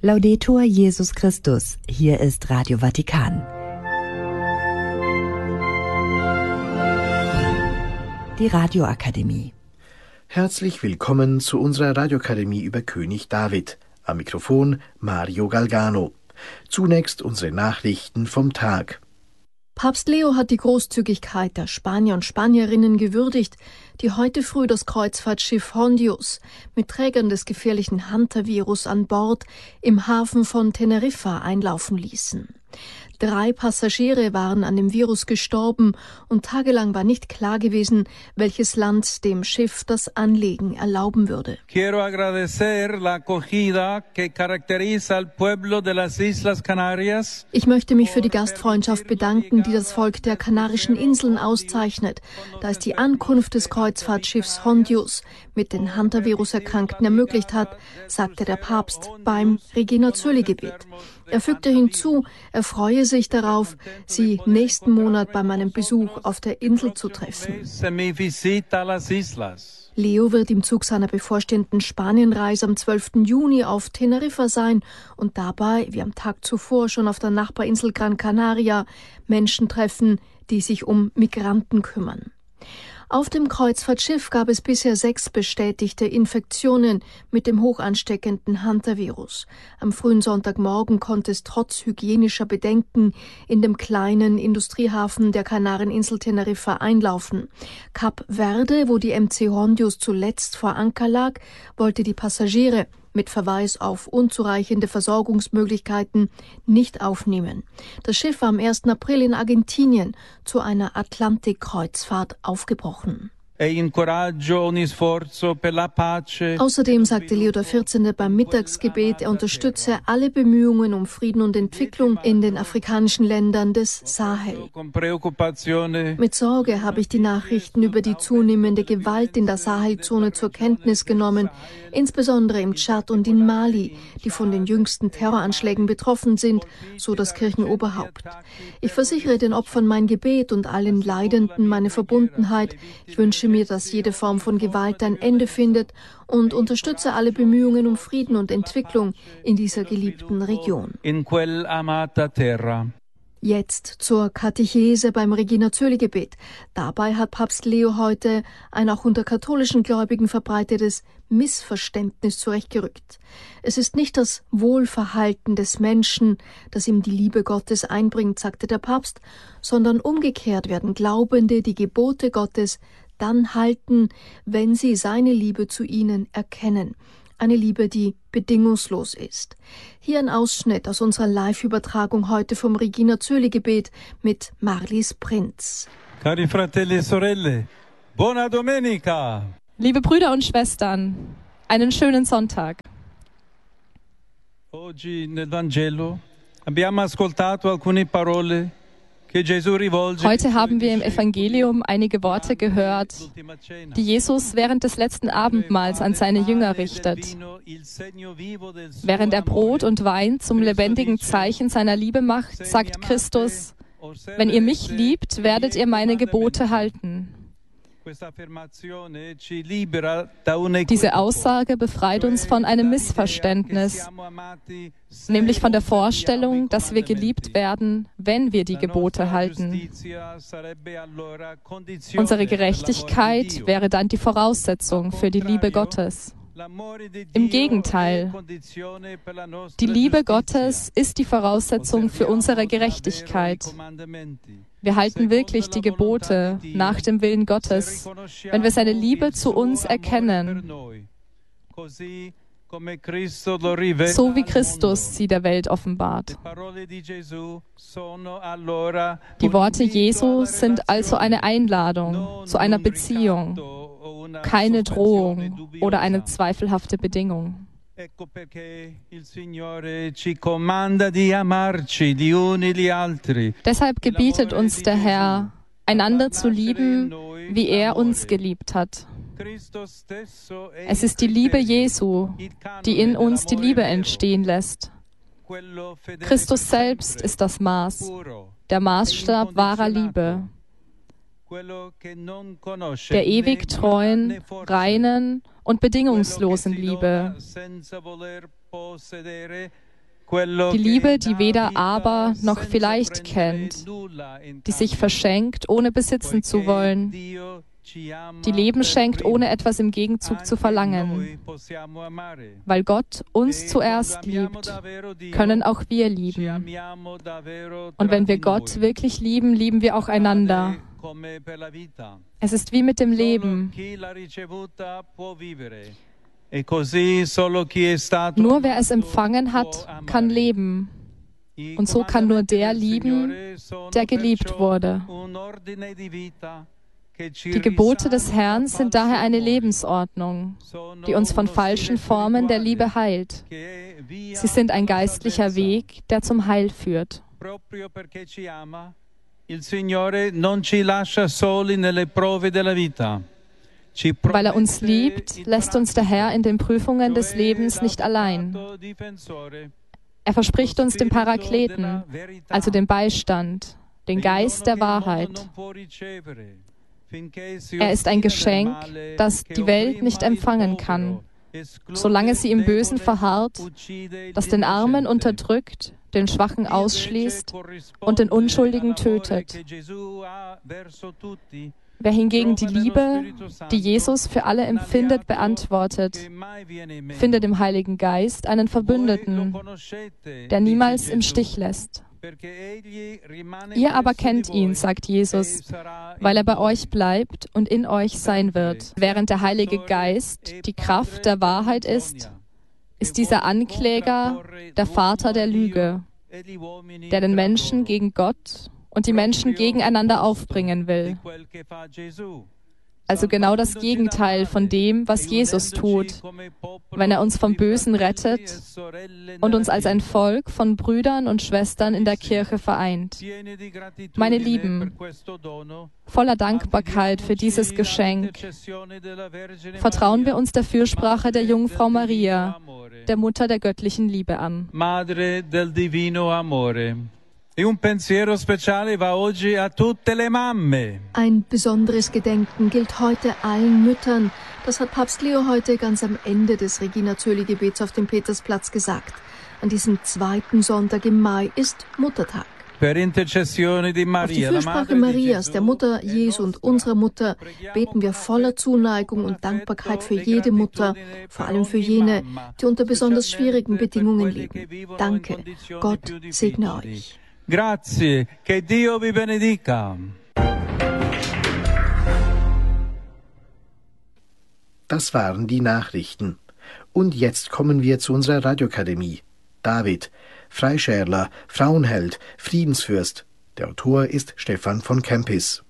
Laudetur Jesus Christus, hier ist Radio Vatikan. Die Radioakademie. Herzlich willkommen zu unserer Radioakademie über König David. Am Mikrofon Mario Galgano. Zunächst unsere Nachrichten vom Tag. Papst Leo hat die Großzügigkeit der Spanier und Spanierinnen gewürdigt, die heute früh das Kreuzfahrtschiff Hondius mit Trägern des gefährlichen Hantavirus an Bord im Hafen von Teneriffa einlaufen ließen. 3 Passagiere waren an dem Virus gestorben und tagelang war nicht klar gewesen, welches Land dem Schiff das Anlegen erlauben würde. Quiero agradecer la acogida que caracteriza al pueblo de las Islas Canarias. Ich möchte mich für die Gastfreundschaft bedanken, die das Volk der Kanarischen Inseln auszeichnet, da es die Ankunft des Kreuzfahrtschiffs Hondius mit den Hantavirus-Erkrankten ermöglicht hat, sagte der Papst beim Regina Coeli-Gebet. Er fügte hinzu, er freue sich darauf, sie nächsten Monat bei meinem Besuch auf der Insel zu treffen. Leo wird im Zug seiner bevorstehenden Spanienreise am 12. Juni auf Teneriffa sein und dabei, wie am Tag zuvor schon auf der Nachbarinsel Gran Canaria, Menschen treffen, die sich um Migranten kümmern. Auf dem Kreuzfahrtschiff gab es bisher 6 bestätigte Infektionen mit dem hochansteckenden Hantavirus. Am frühen Sonntagmorgen konnte es trotz hygienischer Bedenken in dem kleinen Industriehafen der Kanareninsel Teneriffa einlaufen. Kap Verde, wo die MC Hondius zuletzt vor Anker lag, wollte die Passagiere mit Verweis auf unzureichende Versorgungsmöglichkeiten nicht aufnehmen. Das Schiff war am 1. April in Argentinien zu einer Atlantikkreuzfahrt aufgebrochen. Außerdem sagte Leo XIV. Beim Mittagsgebet, er unterstütze alle Bemühungen um Frieden und Entwicklung in den afrikanischen Ländern des Sahel. Mit Sorge habe ich die Nachrichten über die zunehmende Gewalt in der Sahelzone zur Kenntnis genommen, insbesondere im Tschad und in Mali, die von den jüngsten Terroranschlägen betroffen sind, so das Kirchenoberhaupt. Ich versichere den Opfern mein Gebet und allen Leidenden meine Verbundenheit. Ich wünsche mir, dass jede Form von Gewalt ein Ende findet und unterstütze alle Bemühungen um Frieden und Entwicklung in dieser geliebten Region. Jetzt zur Katechese beim Regina Coeli-Gebet. Dabei hat Papst Leo heute ein auch unter katholischen Gläubigen verbreitetes Missverständnis zurechtgerückt. Es ist nicht das Wohlverhalten des Menschen, das ihm die Liebe Gottes einbringt, sagte der Papst, sondern umgekehrt werden Glaubende die Gebote Gottes dann halten, wenn sie seine Liebe zu ihnen erkennen. Eine Liebe, die bedingungslos ist. Hier ein Ausschnitt aus unserer Live-Übertragung heute vom Regina Coeli-Gebet mit Marlies Prinz. Cari fratelli e sorelle, buona domenica! Liebe Brüder und Schwestern, einen schönen Sonntag. Oggi nel Vangelo abbiamo ascoltato alcune parole. Heute haben wir im Evangelium einige Worte gehört, die Jesus während des letzten Abendmahls an seine Jünger richtet. Während er Brot und Wein zum lebendigen Zeichen seiner Liebe macht, sagt Christus: Wenn ihr mich liebt, werdet ihr meine Gebote halten. Diese Aussage befreit uns von einem Missverständnis, nämlich von der Vorstellung, dass wir geliebt werden, wenn wir die Gebote halten. Unsere Gerechtigkeit wäre dann die Voraussetzung für die Liebe Gottes. Im Gegenteil, die Liebe Gottes ist die Voraussetzung für unsere Gerechtigkeit. Wir halten wirklich die Gebote nach dem Willen Gottes, wenn wir seine Liebe zu uns erkennen, so wie Christus sie der Welt offenbart. Die Worte Jesu sind also eine Einladung zu einer Beziehung, keine Drohung oder eine zweifelhafte Bedingung. Deshalb gebietet uns der Herr, einander zu lieben, wie er uns geliebt hat. Es ist die Liebe Jesu, die in uns die Liebe entstehen lässt. Christus selbst ist das Maß, der Maßstab wahrer Liebe. Der ewig treuen, reinen und bedingungslosen Liebe. Die Liebe, die weder aber noch vielleicht kennt, die sich verschenkt, ohne besitzen zu wollen, die Leben schenkt, ohne etwas im Gegenzug zu verlangen. Weil Gott uns zuerst liebt, können auch wir lieben. Und wenn wir Gott wirklich lieben, lieben wir auch einander. Es ist wie mit dem Leben. Nur wer es empfangen hat, kann leben. Und so kann nur der lieben, der geliebt wurde. Die Gebote des Herrn sind daher eine Lebensordnung, die uns von falschen Formen der Liebe heilt. Sie sind ein geistlicher Weg, der zum Heil führt. Weil er uns liebt, lässt uns der Herr in den Prüfungen des Lebens nicht allein. Er verspricht uns den Parakleten, also den Beistand, den Geist der Wahrheit. Er ist ein Geschenk, das die Welt nicht empfangen kann, solange sie im Bösen verharrt, das den Armen unterdrückt, den Schwachen ausschließt und den Unschuldigen tötet. Wer hingegen die Liebe, die Jesus für alle empfindet, beantwortet, findet im Heiligen Geist einen Verbündeten, der niemals im Stich lässt. Ihr aber kennt ihn, sagt Jesus, weil er bei euch bleibt und in euch sein wird. Während der Heilige Geist die Kraft der Wahrheit ist, ist dieser Ankläger der Vater der Lüge, der den Menschen gegen Gott und die Menschen gegeneinander aufbringen will. Also genau das Gegenteil von dem, was Jesus tut, wenn er uns vom Bösen rettet und uns als ein Volk von Brüdern und Schwestern in der Kirche vereint. Meine Lieben, voller Dankbarkeit für dieses Geschenk vertrauen wir uns der Fürsprache der Jungfrau Maria, der Mutter der göttlichen Liebe an. Madre del divino amore. Un pensiero speciale va oggi a tutte le mamme. Ein besonderes Gedenken gilt heute allen Müttern. Das hat Papst Leo heute ganz am Ende des Regina Coeli-Gebets auf dem Petersplatz gesagt. An diesem zweiten Sonntag im Mai ist Muttertag. Per intercessione di Maria, auf die Fürsprache Marias, der Mutter Jesu und unserer Mutter, beten wir voller Zuneigung und Dankbarkeit für jede Mutter, vor allem für jene, die unter besonders schwierigen Bedingungen leben. Danke. Gott segne euch. Grazie, che Dio vi benedica. Das waren die Nachrichten. Und jetzt kommen wir zu unserer Radioakademie. David, Freischärler, Frauenheld, Friedensfürst. Der Autor ist Stefan von Kempis.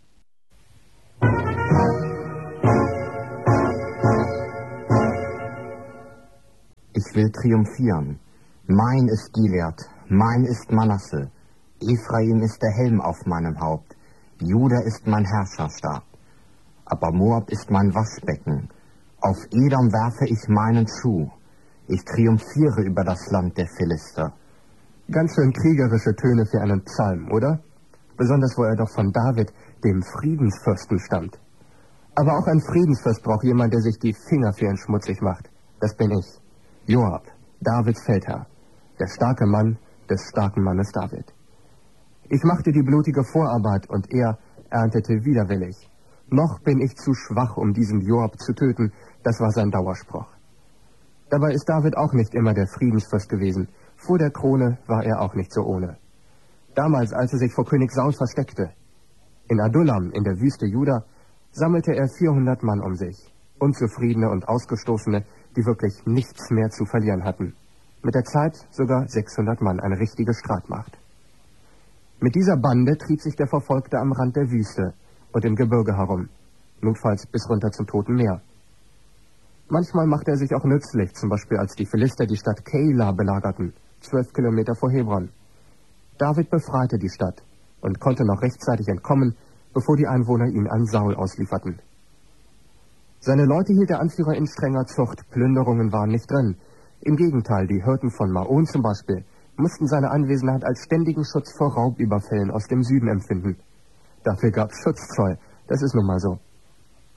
Ich will triumphieren. Mein ist Gilead, mein ist Manasse. Ephraim ist der Helm auf meinem Haupt. Juda ist mein Herrscherstab. Aber Moab ist mein Waschbecken. Auf Edom werfe ich meinen Schuh. Ich triumphiere über das Land der Philister. Ganz schön kriegerische Töne für einen Psalm, oder? Besonders, wo er doch von David, dem Friedensfürsten, stammt. Aber auch ein Friedensfürst braucht jemand, der sich die Finger für ihn schmutzig macht. Das bin ich. Joab, Davids Feldherr. Der starke Mann des starken Mannes David. Ich machte die blutige Vorarbeit und er erntete widerwillig. Noch bin ich zu schwach, um diesen Joab zu töten, das war sein Dauerspruch. Dabei ist David auch nicht immer der Friedensfürst gewesen. Vor der Krone war er auch nicht so ohne. Damals, als er sich vor König Saul versteckte, in Adullam, in der Wüste Juda, sammelte er 400 Mann um sich. Unzufriedene und Ausgestoßene, die wirklich nichts mehr zu verlieren hatten. Mit der Zeit sogar 600 Mann, eine richtige Streitmacht. Mit dieser Bande trieb sich der Verfolgte am Rand der Wüste und im Gebirge herum, notfalls bis runter zum Toten Meer. Manchmal machte er sich auch nützlich, zum Beispiel als die Philister die Stadt Keila belagerten, 12 Kilometer vor Hebron. David befreite die Stadt und konnte noch rechtzeitig entkommen, bevor die Einwohner ihn an Saul auslieferten. Seine Leute hielt der Anführer in strenger Zucht, Plünderungen waren nicht drin. Im Gegenteil, die Hirten von Maon zum Beispiel mussten seine Anwesenheit als ständigen Schutz vor Raubüberfällen aus dem Süden empfinden. Dafür gab's Schutzzoll, das ist nun mal so.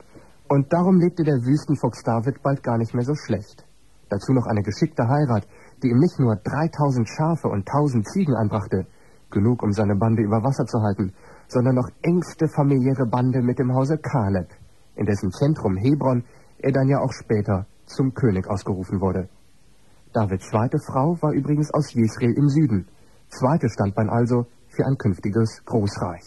Und darum lebte der Wüstenfuchs David bald gar nicht mehr so schlecht. Dazu noch eine geschickte Heirat, die ihm nicht nur 3000 Schafe und 1000 Ziegen einbrachte, genug um seine Bande über Wasser zu halten, sondern noch engste familiäre Bande mit dem Hause Kaleb, in dessen Zentrum Hebron er dann ja auch später zum König ausgerufen wurde. Davids zweite Frau war übrigens aus Jesreel im Süden, zweite Standbein also für ein künftiges Großreich.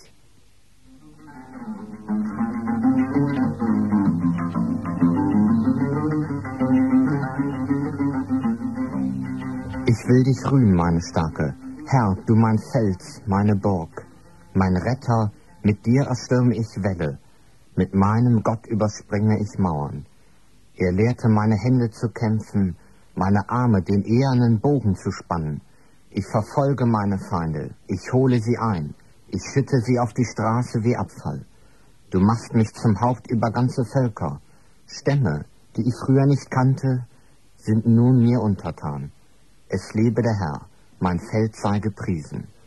Ich will dich rühmen, meine Starke. Herr, du mein Fels, meine Burg, mein Retter, mit dir erstürme ich Wälle, mit meinem Gott überspringe ich Mauern. Er lehrte meine Hände zu kämpfen, meine Arme den ehernen Bogen zu spannen. Ich verfolge meine Feinde, ich hole sie ein, ich schütte sie auf die Straße wie Abfall. Du machst mich zum Haupt über ganze Völker. Stämme, die ich früher nicht kannte, sind nun mir untertan. Es lebe der Herr, mein Feld sei gepriesen.